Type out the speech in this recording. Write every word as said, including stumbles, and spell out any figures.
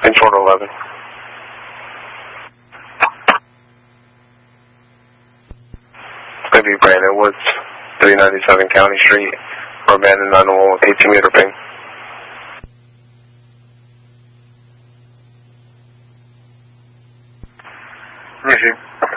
Inch one eleven. Maybe Brandon Woods, three ninety-seven County Street, or abandoned nine one one with eighteen meter ping. Receive.